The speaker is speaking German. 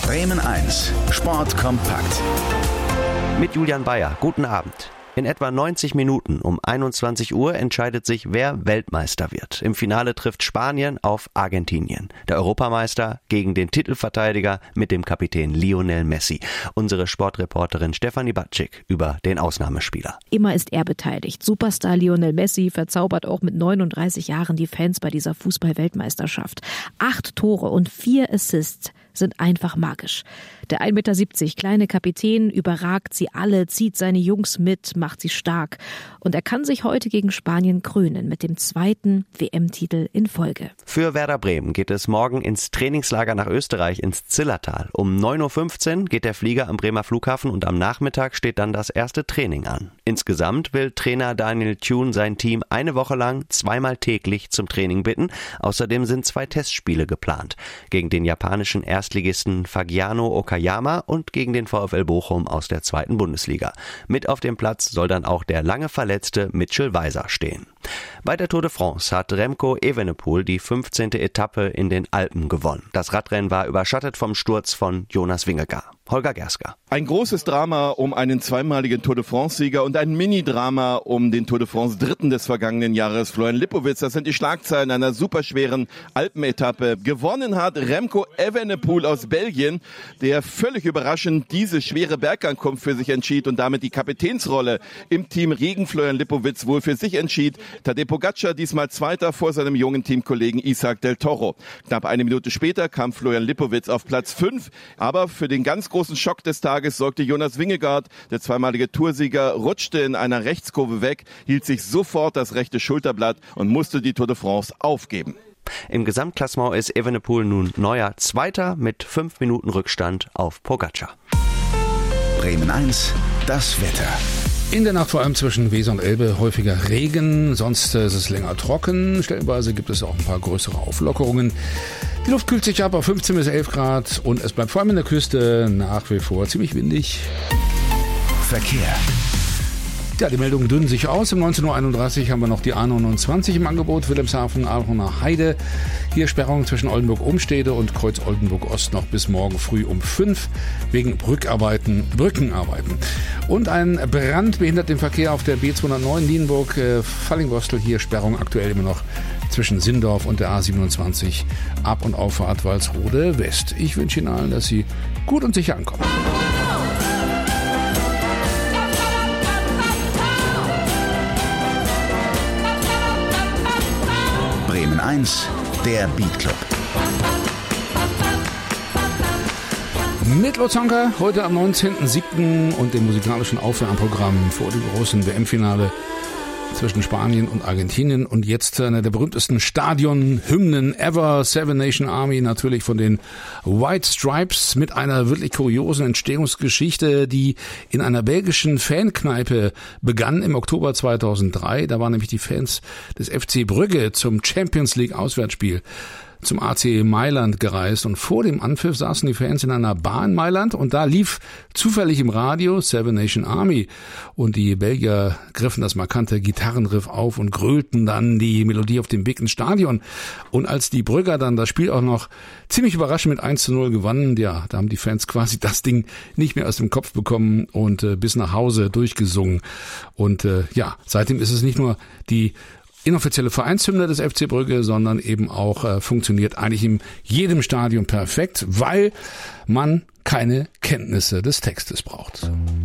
Bremen 1, Sport kompakt. Mit Julian Bayer, guten Abend. In etwa 90 Minuten um 21 Uhr entscheidet sich, wer Weltmeister wird. Im Finale trifft Spanien auf Argentinien. Der Europameister gegen den Titelverteidiger mit dem Kapitän Lionel Messi. Unsere Sportreporterin Stefanie Batschik über den Ausnahmespieler. Immer ist er beteiligt. Superstar Lionel Messi verzaubert auch mit 39 Jahren die Fans bei dieser Fußball-Weltmeisterschaft. 8 Tore und 4 Assists sind einfach magisch. Der 1,70 Meter kleine Kapitän überragt sie alle, zieht seine Jungs mit, macht sie stark. Und er kann sich heute gegen Spanien krönen mit dem 2. WM-Titel in Folge. Für Werder Bremen geht es morgen ins Trainingslager nach Österreich, ins Zillertal. Um 9.15 Uhr geht der Flieger am Bremer Flughafen und am Nachmittag steht dann das erste Training an. Insgesamt will Trainer Daniel Thune sein Team eine Woche lang 2-mal täglich zum Training bitten. Außerdem sind 2 Testspiele geplant. Gegen den japanischen Erstligisten Fagiano Okayama und gegen den VfL Bochum aus der 2. Bundesliga. Mit auf dem Platz soll dann auch der lange verletzte Mitchell Weiser stehen. Bei der Tour de France hat Remco Evenepoel die 15. Etappe in den Alpen gewonnen. Das Radrennen war überschattet vom Sturz von Jonas Vingegaard. Holger Gersker. Ein großes Drama um einen zweimaligen Tour de France-Sieger und ein Mini-Drama um den Tour de France Dritten des vergangenen Jahres, Florian Lipowitz. Das sind die Schlagzeilen einer superschweren Alpenetappe. Gewonnen hat Remco Evenepoel aus Belgien, der völlig überraschend diese schwere Bergankunft für sich entschied und damit die Kapitänsrolle im Team gegen Florian Lipowitz wohl für sich entschied. Tadej Pogačar diesmal Zweiter vor seinem jungen Teamkollegen Isaac del Toro. Knapp eine Minute später kam Florian Lipowitz auf Platz 5, aber für den ganz großen Schock des Tages sorgte Jonas Vingegaard. Der zweimalige Toursieger rutschte in einer Rechtskurve weg, hielt sich sofort das rechte Schulterblatt und musste die Tour de France aufgeben. Im Gesamtklassement ist Evenepoel nun neuer Zweiter mit 5 Minuten Rückstand auf Pogačar. Bremen 1, das Wetter. In der Nacht vor allem zwischen Weser und Elbe häufiger Regen, sonst ist es länger trocken. Stellenweise gibt es auch ein paar größere Auflockerungen. Die Luft kühlt sich ab auf 15 bis 11 Grad und es bleibt vor allem in der Küste nach wie vor ziemlich windig. Verkehr. Ja, die Meldungen dünnen sich aus. Um 19.31 Uhr haben wir noch die A29 im Angebot, Wilhelmshaven, Aachener Heide. Hier Sperrung zwischen Oldenburg-Umstede und Kreuz Oldenburg-Ost noch bis morgen früh um 5 wegen Brückenarbeiten. Und ein Brand behindert den Verkehr auf der B209 Nienburg-Fallingbostel. Hier Sperrung aktuell immer noch zwischen Sindorf und der A27 Ab- und Auffahrt Walsrode West. Ich wünsche Ihnen allen, dass Sie gut und sicher ankommen. Bremen 1, der Beat Club. Mit Lozonka heute am 19.07. und dem musikalischen Aufwärmprogramm vor dem großen WM-Finale zwischen Spanien und Argentinien. Und jetzt eine der berühmtesten Stadion-Hymnen ever, Seven Nation Army, natürlich von den White Stripes, mit einer wirklich kuriosen Entstehungsgeschichte, die in einer belgischen Fankneipe begann im Oktober 2003. Da waren nämlich die Fans des FC Brügge zum Champions League Auswärtsspiel zum AC Mailand gereist und vor dem Anpfiff saßen die Fans in einer Bar in Mailand und da lief zufällig im Radio Seven Nation Army und die Belgier griffen das markante Gitarrenriff auf und grölten dann die Melodie auf dem Weg ins Stadion. Und als die Brügger dann das Spiel auch noch ziemlich überraschend mit 1:0 gewannen, ja, da haben die Fans quasi das Ding nicht mehr aus dem Kopf bekommen und bis nach Hause durchgesungen. Und ja, seitdem ist es nicht nur die inoffizielle Vereinshymne des FC Brügge, sondern eben auch funktioniert eigentlich in jedem Stadion perfekt, weil man keine Kenntnisse des Textes braucht.